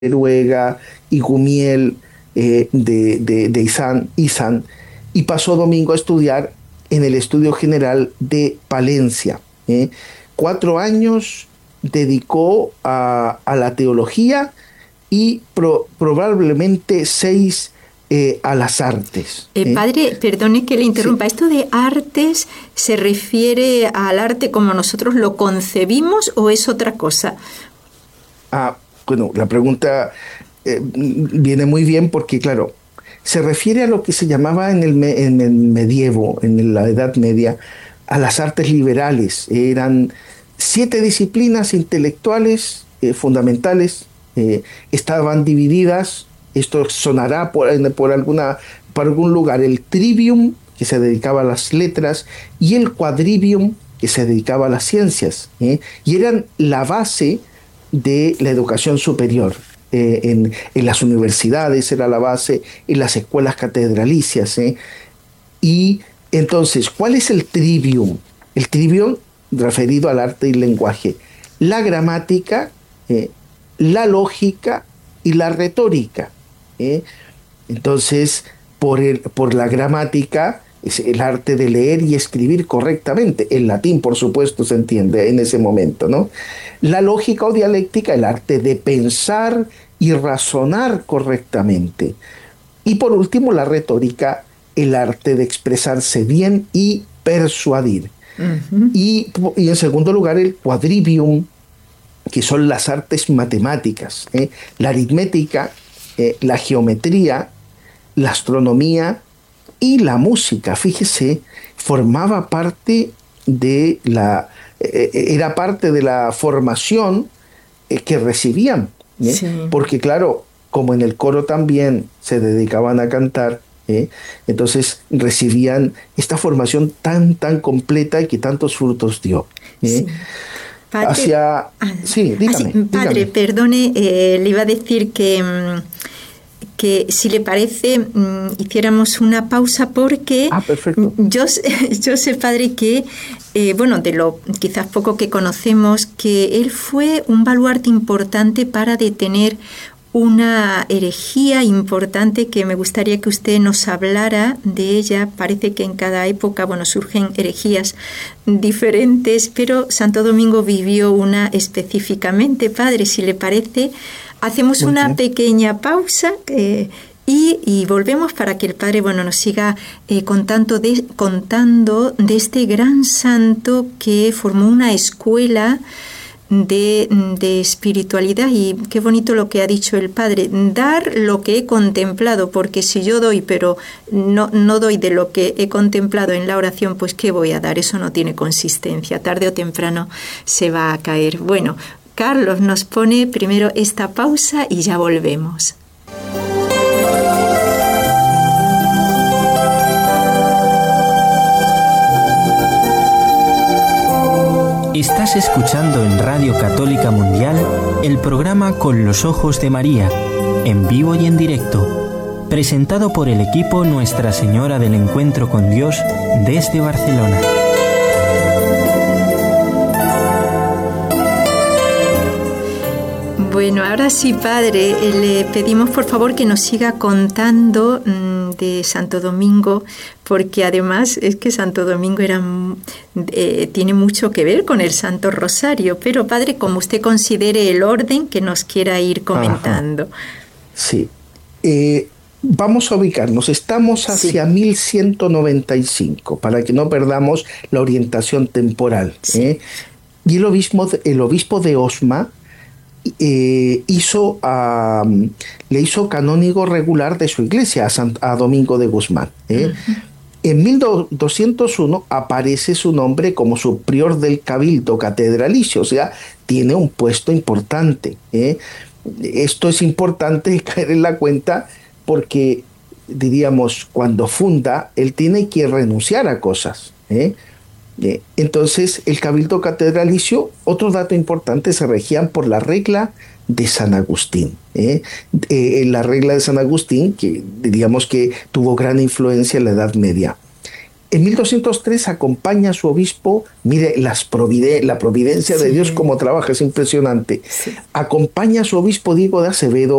Noruega, Igumiel, de Izan, y pasó Domingo a estudiar en el Estudio General de Palencia. 4 años dedicó a la teología y probablemente 6 a las artes. Padre, perdone que le interrumpa. Sí. ¿Esto de artes se refiere al arte como nosotros lo concebimos o es otra cosa? Bueno, la pregunta viene muy bien porque, claro, se refiere a lo que se llamaba en el medievo, en la Edad Media, a las artes liberales. Eran 7 disciplinas intelectuales fundamentales, estaban divididas. Esto sonará por algún lugar: el trivium, que se dedicaba a las letras, y el quadrivium, que se dedicaba a las ciencias, y eran la base de la educación superior. En las universidades era la base, en las escuelas catedralicias. Y entonces, ¿cuál es el trivium? El trivium referido al arte y lenguaje: la gramática, la lógica y la retórica. Entonces, por la gramática es el arte de leer y escribir correctamente. El latín, por supuesto, se entiende en ese momento, ¿no? La lógica o dialéctica, el arte de pensar y razonar correctamente. Y por último, la retórica, el arte de expresarse bien y persuadir. Uh-huh. Y en segundo lugar, el quadrivium, que son las artes matemáticas, la aritmética, la geometría, la astronomía y la música. Fíjese, formaba parte de era parte de la formación que recibían. Sí. Porque claro, como en el coro también se dedicaban a cantar, entonces recibían esta formación tan completa y que tantos frutos dio. Sí. Padre, Sí, dígame. Padre, perdone, le iba a decir que si le parece hiciéramos una pausa porque perfecto. Yo sé, Padre, que de lo quizás poco que conocemos, que él fue un baluarte importante para detener una herejía importante que me gustaría que usted nos hablara de ella. Parece que en cada época, surgen herejías diferentes, pero Santo Domingo vivió una específicamente. Padre, si le parece, hacemos una pequeña pausa y volvemos para que el Padre nos siga contando de este gran santo que formó una escuela de espiritualidad. Y qué bonito lo que ha dicho el Padre: dar lo que he contemplado, porque si yo doy pero no doy de lo que he contemplado en la oración, pues ¿qué voy a dar? Eso no tiene consistencia, tarde o temprano se va a caer. Bueno, Carlos nos pone primero esta pausa y ya volvemos. Estás escuchando en Radio Católica Mundial el programa Con los Ojos de María, en vivo y en directo, presentado por el equipo Nuestra Señora del Encuentro con Dios desde Barcelona. Bueno, ahora sí, Padre, le pedimos por favor que nos siga contando de Santo Domingo, porque además es que Santo Domingo tiene mucho que ver con el Santo Rosario, pero Padre, como usted considere el orden que nos quiera ir comentando. Ajá. Sí. Vamos a ubicarnos, estamos hacia 1195, para que no perdamos la orientación temporal. Sí. Y el obispo de Osma le hizo canónigo regular de su iglesia a Domingo de Guzmán. Uh-huh. En 1201 aparece su nombre como su prior del cabildo catedralicio, o sea, tiene un puesto importante. Esto es importante caer en la cuenta porque, diríamos, cuando funda, él tiene que renunciar a cosas. Entonces, el cabildo catedralicio, otro dato importante, se regían por la regla de San Agustín. La regla de San Agustín, que diríamos que tuvo gran influencia en la Edad Media. En 1203 acompaña a su obispo, mire la providencia de Dios como trabaja, es impresionante. Sí. Acompaña a su obispo Diego de Acevedo